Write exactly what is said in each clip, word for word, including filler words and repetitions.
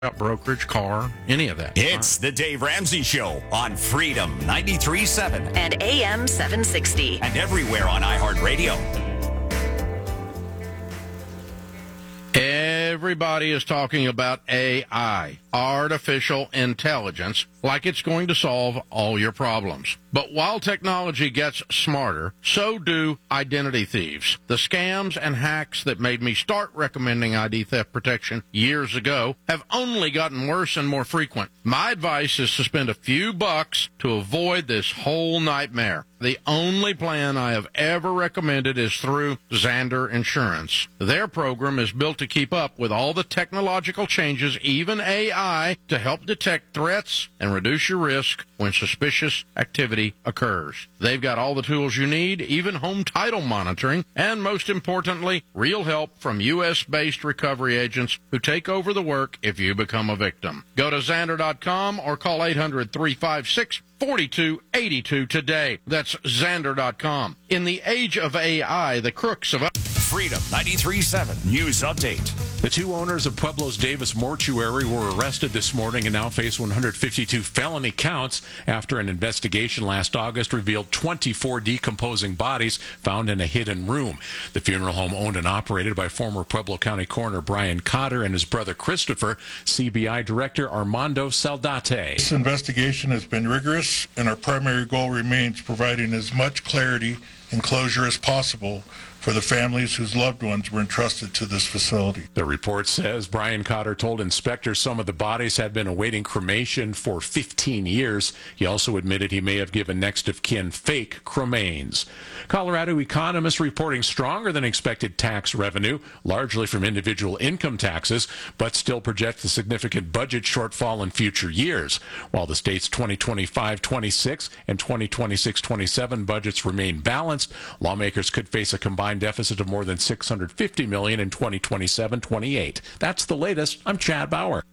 brokerage, car, any of that. It's the Dave Ramsey Show on Freedom ninety-three point seven and A M seven sixty. And everywhere on iHeartRadio. Everybody is talking about A I, artificial intelligence, like it's going to solve all your problems. But while technology gets smarter, so do identity thieves. The scams and hacks that made me start recommending I D theft protection years ago have only gotten worse and more frequent. My advice is to spend a few bucks to avoid this whole nightmare. The only plan I have ever recommended is through Zander Insurance. Their program is built to keep up with all the technological changes, even A I, to help detect threats and reduce your risk when suspicious activity occurs. They've got all the tools you need, even home title monitoring, and most importantly, real help from U S-based recovery agents who take over the work if you become a victim. Go to Zander dot com or call eight hundred, three five six, four two eight two today. That's Zander dot com. In the age of A I, the crooks of... Freedom ninety-three point seven News Update. The two owners of Pueblo's Davis Mortuary were arrested this morning and now face one hundred fifty-two felony counts after an investigation last August revealed twenty-four decomposing bodies found in a hidden room. The funeral home, owned and operated by former Pueblo County Coroner Brian Cotter and his brother Christopher, C B I Director Armando Saldate. This investigation has been rigorous, and our primary goal remains providing as much clarity and closure as possible for the families whose loved ones were entrusted to this facility. The report says Brian Cotter told inspectors some of the bodies had been awaiting cremation for fifteen years. He also admitted he may have given next of kin fake cremains. Colorado economists reporting stronger than expected tax revenue, largely from individual income taxes, but still project a significant budget shortfall in future years. While the state's twenty twenty-five twenty-six and twenty twenty-six twenty-seven budgets remain balanced, lawmakers could face a combined deficit of more than six hundred fifty million dollars in twenty twenty-seven twenty-eight. That's the latest. I'm Chad Bauer.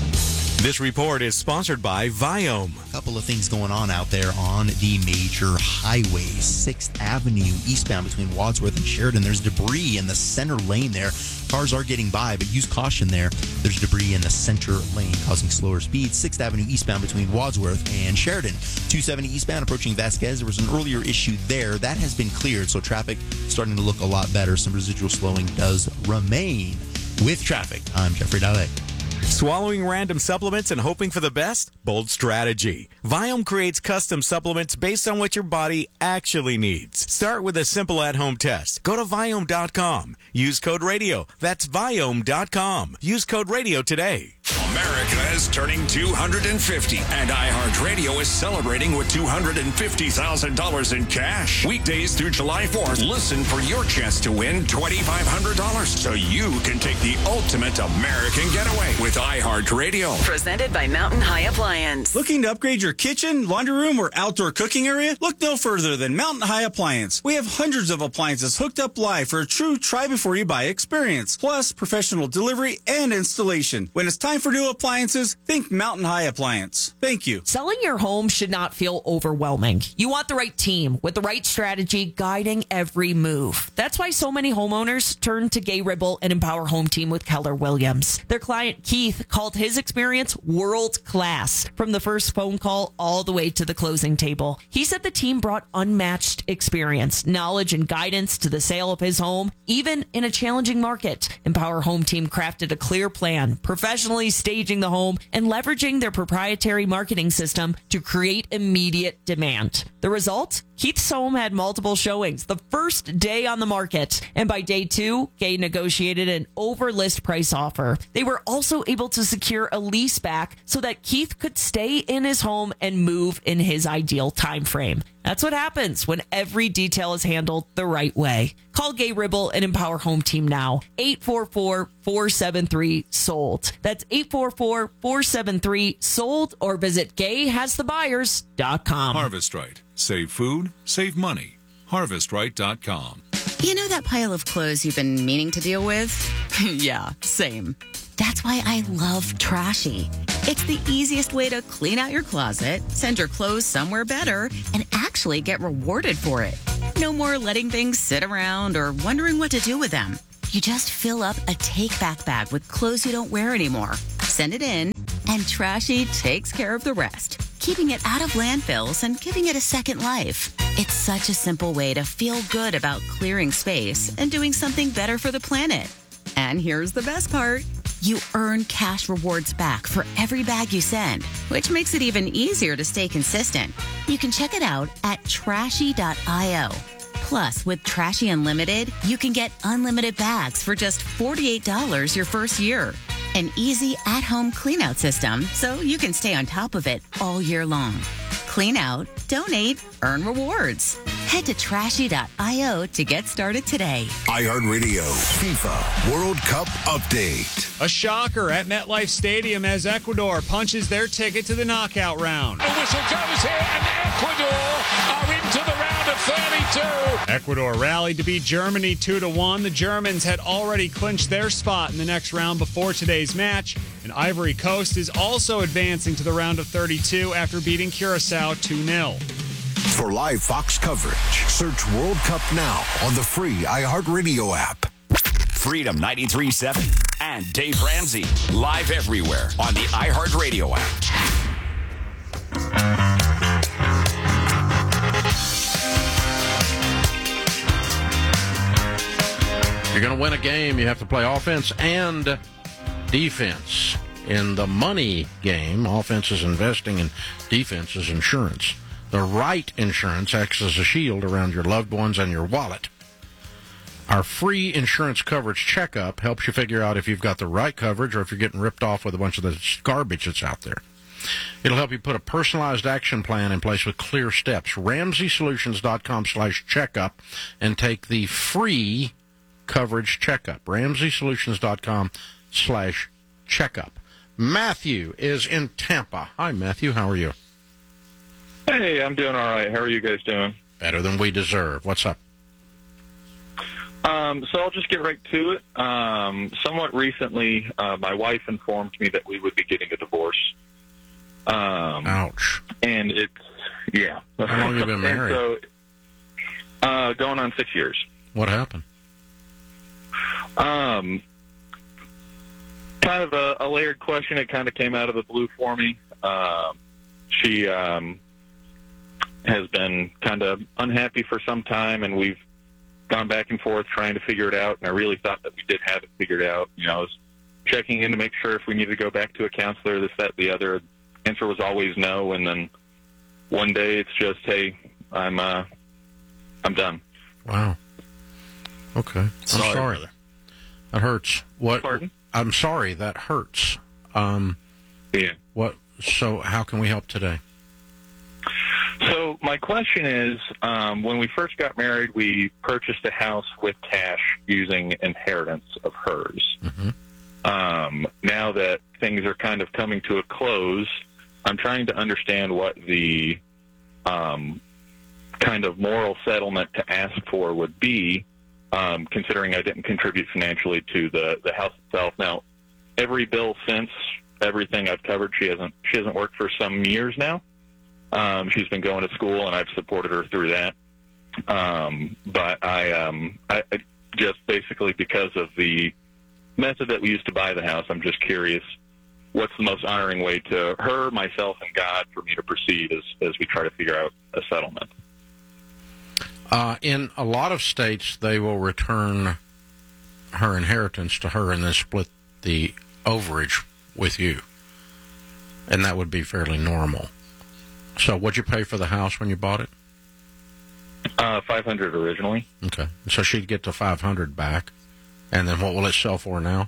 This report is sponsored by Viome. A couple of things going on out there on the major highways. sixth Avenue eastbound between Wadsworth and Sheridan. There's debris in the center lane there. Cars are getting by, but use caution there. There's debris in the center lane causing slower speeds. sixth Avenue eastbound between Wadsworth and Sheridan. two seventy eastbound approaching Vasquez. There was an earlier issue there. That has been cleared, so traffic starting to look a lot better. Some residual slowing does remain. With traffic, I'm Jeffrey Dahle. Swallowing random supplements and hoping for the best? Bold strategy. Viome creates custom supplements based on what your body actually needs. Start with a simple at-home test. Go to Viome dot com. Use code radio. That's Viome dot com. Use code radio today. America is turning two hundred fifty, and iHeartRadio is celebrating with two hundred fifty thousand dollars in cash. Weekdays through July fourth, listen for your chance to win twenty-five hundred dollars so you can take the ultimate American getaway with iHeartRadio. Presented by Mountain High Appliance. Looking to upgrade your kitchen, laundry room, or outdoor cooking area? Look no further than Mountain High Appliance. We have hundreds of appliances hooked up live for a true try-before-you-buy experience, plus professional delivery and installation. When it's time for new appliances, think Mountain High Appliance. Thank you. Selling your home should not feel overwhelming. You want the right team with the right strategy guiding every move. That's why so many homeowners turn to Gay Ribble and Empower Home Team with Keller Williams. Their client Keith called his experience world class, from the first phone call all the way to the closing table. He said the team brought unmatched experience, knowledge, and guidance to the sale of his home, even in a challenging market. Empower Home Team crafted a clear plan, professionally staging the home and leveraging their proprietary marketing system to create immediate demand. The result? Keith's home had multiple showings the first day on the market, and by day two, Gay negotiated an over-list price offer. They were also able to secure a lease back so that Keith could stay in his home and move in his ideal time frame. That's what happens when every detail is handled the right way. Call Gay Ribble and Empower Home Team now. eight four four, four seven three, sold. That's eight four four, four seven three, sold, or visit gay has the buyers dot com. Harvest Right. Save food, save money. harvest right dot com. You know that pile of clothes you've been meaning to deal with? Yeah, same. That's why I love Trashy. It's the easiest way to clean out your closet, send your clothes somewhere better, and actually get rewarded for it. No more letting things sit around or wondering what to do with them. You just fill up a take-back bag with clothes you don't wear anymore. Send it in, and Trashy takes care of the rest, keeping it out of landfills and giving it a second life. It's such a simple way to feel good about clearing space and doing something better for the planet. And here's the best part. You earn cash rewards back for every bag you send, which makes it even easier to stay consistent. You can check it out at trashy dot io. Plus, with Trashy Unlimited, you can get unlimited bags for just forty-eight dollars your first year. An easy at-home cleanout system so you can stay on top of it all year long. Clean out, donate, earn rewards. Head to trashy dot io to get started today. iHeartRadio FIFA World Cup Update. A shocker at MetLife Stadium as Ecuador punches their ticket to the knockout round. The whistle goes here, and Ecuador are into the round of thirty-two. Ecuador rallied to beat Germany two to one. The Germans had already clinched their spot in the next round before today's match, and Ivory Coast is also advancing to the round of thirty-two after beating Curacao two nil. For live Fox coverage, search World Cup now on the free iHeartRadio app. Freedom ninety-three point seven and Dave Ramsey, live everywhere on the iHeartRadio app. You're going to win a game, you have to play offense and defense. In the money game, offense is investing and defense is insurance. The right insurance acts as a shield around your loved ones and your wallet. Our free insurance coverage checkup helps you figure out if you've got the right coverage or if you're getting ripped off with a bunch of the garbage that's out there. It'll help you put a personalized action plan in place with clear steps. Ramsey Solutions dot com slash checkup and take the free coverage checkup. Ramsey Solutions dot com slash checkup. Matthew is in Tampa. Hi, Matthew. How are you? Hey, I'm doing all right. How are you guys doing? Better than we deserve. What's up? Um, so I'll just get right to it. Um, somewhat recently, uh, my wife informed me that we would be getting a divorce. Um, Ouch. And it's, yeah. How long have you been married? So, uh, going on six years. What happened? Um, kind of a, a layered question. It kind of came out of the blue for me. Um, she um, has been kind of unhappy for some time, and we've gone back and forth trying to figure it out, and I really thought that we did have it figured out. You know, I was checking in to make sure if we need to go back to a counselor, this, that, the other. Answer was always no, and then one day it's just, hey, I'm uh, I'm done. Wow. Okay. I'm sorry. sorry. That hurts. What? Pardon? I'm sorry. That hurts. Um, yeah. What? So how can we help today? So my question is, um, when we first got married, we purchased a house with cash using inheritance of hers. Mm-hmm. Um, now that things are kind of coming to a close, I'm trying to understand what the um, kind of moral settlement to ask for would be, um, considering I didn't contribute financially to the, the house itself. Now, every bill since, everything I've covered, she hasn't she hasn't worked for some years now. Um, she's been going to school, and I've supported her through that. Um, but I, um, I, I just basically because of the method that we used to buy the house, I'm just curious what's the most honoring way to her, myself, and God for me to proceed as, as we try to figure out a settlement. Uh, in a lot of states, they will return her inheritance to her and then split the overage with you. And that would be fairly normal. So what'd you pay for the house when you bought it? Uh, five hundred dollars originally. Okay. So she'd get the five hundred dollars back. And then what will it sell for now?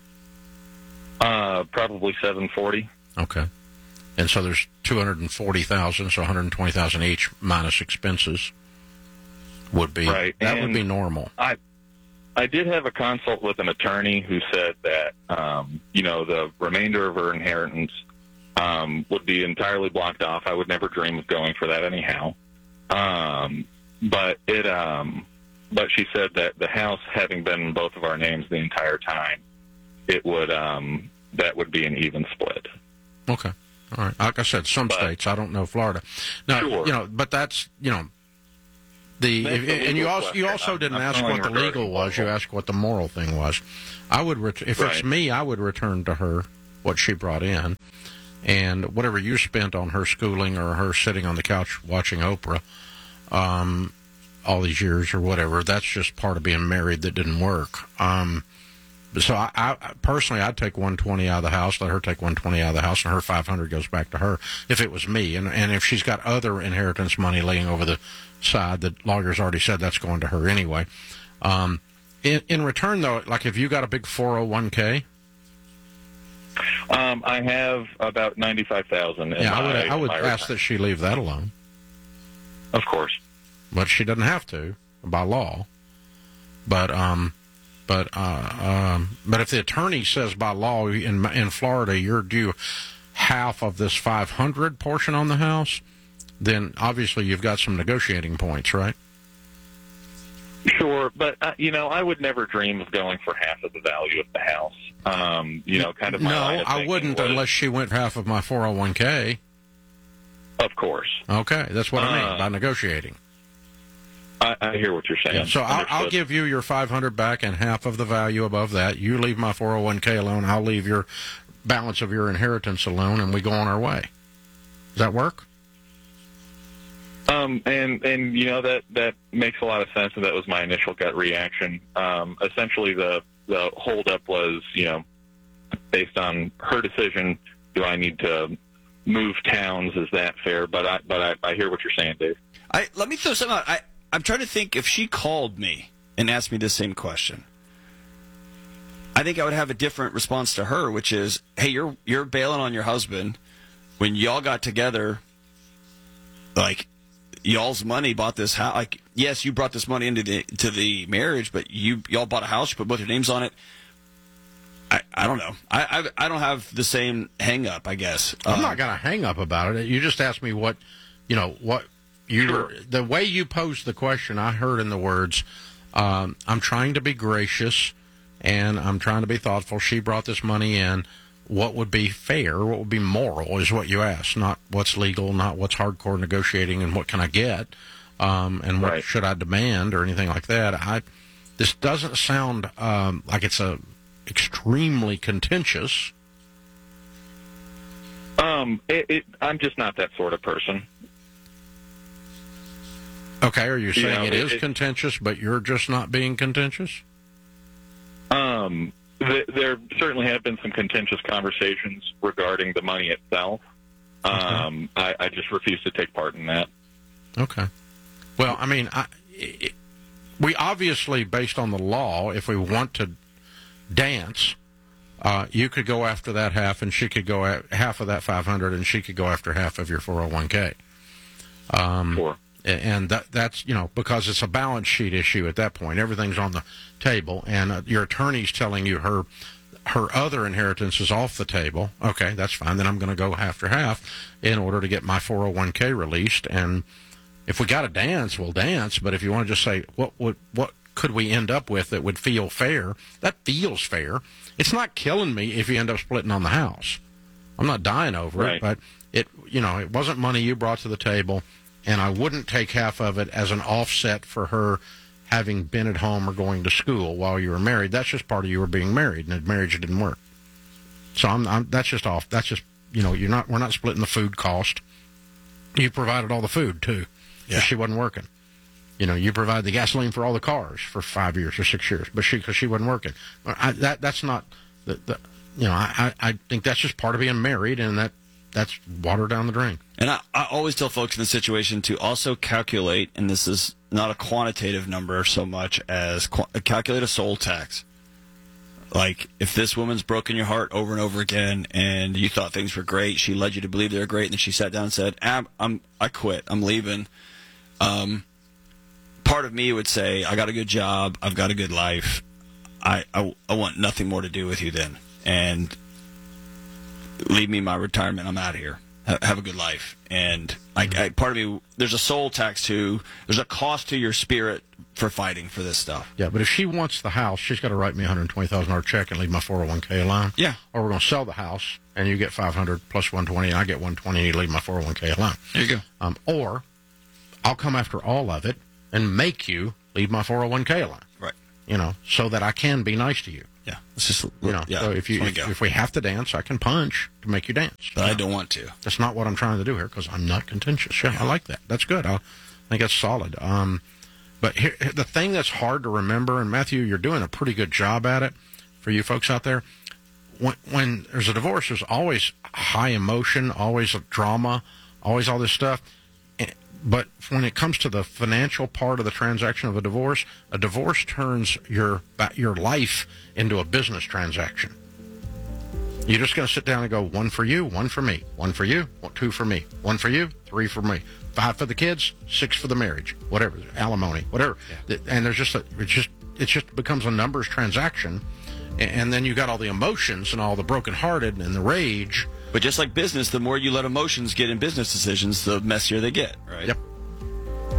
Uh, probably seven forty. Okay. And so there's two hundred forty thousand dollars, so one hundred twenty thousand dollars each minus expenses would be, right. that and would be normal. I I did have a consult with an attorney who said that, um, you know, the remainder of her inheritance um, would be entirely blocked off. I would never dream of going for that anyhow. Um, but it, um, but she said that the house having been in both of our names the entire time, it would, um, that would be an even split. Okay. All right. Like I said, some but, states, I don't know Florida. Now, sure. you know, but that's, you know, the, if, the and you also, question. you also I'm, didn't I'm ask what the legal was. You asked what the moral thing was. I would, ret- if right. it's me, I would return to her what she brought in, and whatever you spent on her schooling or her sitting on the couch watching Oprah um, all these years or whatever, that's just part of being married that didn't work. Um, so I, I personally, I'd take one twenty out of the house, let her take one twenty out of the house, and her five hundred goes back to her if it was me. And, and if she's got other inheritance money laying over the side, the lawyer's already said that's going to her anyway. Um, in, in return, though, like if you got a big four oh one k, Um, I have about ninety-five thousand. Yeah, I would, my, I would my ask retirement. that she leave that alone. Of course, but she doesn't have to by law. But um, but uh, um, but if the attorney says by law in in Florida you're due half of this five hundred portion on the house, then obviously you've got some negotiating points, right? Sure, but uh, you know, I would never dream of going for half of the value of the house. Um, you know, kind of. My no, line of I thinking wouldn't was, unless she went half of my four oh one k. Of course. Okay, that's what I mean Uh, by negotiating. I, I hear what you're saying. Yeah, so I'll, I'll Understood. give you your five hundred back and half of the value above that. You leave my four oh one k alone. I'll leave your balance of your inheritance alone, and we go on our way. Does that work? Um, and and you know that that makes a lot of sense, and that was my initial gut reaction. Um, essentially, the the holdup was, you know, based on her decision. Do I need to move towns? Is that fair? But I but I, I hear what you're saying, Dave. I let me throw something out. I I'm trying to think if she called me and asked me the same question. I think I would have a different response to her, which is, "Hey, you're you're bailing on your husband when y'all got together. Like, y'all's money bought this house. Like, yes, you brought this money into the to the marriage, but you y'all bought a house. You put both your names on it. I, I don't know. I, I I don't have the same hang up, I guess. I'm Um, not going to hang up about it. You just asked me what, you know, what you Sure. the way you posed the question. I heard in the words, um, "I'm trying to be gracious, and I'm trying to be thoughtful." She brought this money in. What would be fair? What would be moral? Is what you asked. Not what's legal. Not what's hardcore negotiating. And what can I get? Um, and what Right. should I demand or anything like that? I. This doesn't sound um, like it's a extremely contentious. Um, it, it, I'm just not that sort of person. Okay, are you saying You know, it is it- contentious, but you're just not being contentious? Um, th- there certainly have been some contentious conversations regarding the money itself. Um, I, I just refuse to take part in that. Okay. Well, I mean, I, it, we obviously, based on the law, if we want to dance, uh, you could go after that half, and she could go at half of that five hundred, and she could go after half of your four oh one k. Um, Sure. And that, that's, you know, because it's a balance sheet issue at that point. Everything's on the table, and uh, your attorney's telling you her her other inheritance is off the table. Okay, that's fine. Then I'm going to go after half in order to get my four oh one k released. And if we got to dance, we'll dance. But if you want to just say, what would what could we end up with that would feel fair? That feels fair. It's not killing me if you end up splitting on the house. I'm not dying over Right. it, but it, you know, it wasn't money you brought to the table. And I wouldn't take half of it as an offset for her having been at home or going to school while you were married. That's just part of you were being married, and the marriage didn't work. So I'm, I'm that's just off. That's just, you know, you're not. We're not splitting the food cost. You provided all the food too. Yeah. She wasn't working. You know, you provided the gasoline for all the cars for five years or six years, but she because she wasn't working. I, that that's not the, the you know I, I think that's just part of being married, and that that's water down the drain. And I, I always tell folks in this situation to also calculate, and this is not a quantitative number so much as qu- calculate a soul tax. Like, if this woman's broken your heart over and over again, and you thought things were great, she led you to believe they were great, and then she sat down and said, I'm, I'm, I quit, I'm leaving. Um, part of me would say, I got a good job, I've got a good life, I, I, I want nothing more to do with you then, and leave me my retirement, I'm out of here. Have a good life. And I, I, part of me, there's a soul tax to, there's a cost to your spirit for fighting for this stuff. Yeah, but if she wants the house, she's got to write me a one hundred twenty thousand dollars check and leave my four oh one k alone. Yeah. Or we're going to sell the house, and you get five hundred plus one hundred twenty, and I get one hundred twenty, and you leave my four oh one k alone. There you go. Um, or I'll come after all of it and make you leave my four oh one k alone. Right. You know, so that I can be nice to you. Yeah, it's just you know. yeah, so if you if, if we have to dance, I can punch to make you dance. But you I know? don't want to. That's not what I'm trying to do here because I'm not contentious. Yeah, I like that. That's good. I think that's solid. Um, but here, the thing that's hard to remember, and Matthew, you're doing a pretty good job at it for you folks out there. When, when there's a divorce, there's always high emotion, always drama, always all this stuff. But when it comes to the financial part of the transaction of a divorce, a divorce turns your your life into a business transaction. You're just going to sit down and go, one for you, one for me, one for you, two for me, one for you, three for me, five for the kids, six for the marriage, whatever, alimony, whatever. Yeah. And there's just a, it just it just becomes a numbers transaction, and then you got all the emotions and all the brokenhearted and the rage. But just like business, the more you let emotions get in business decisions, the messier they get, right? Yep.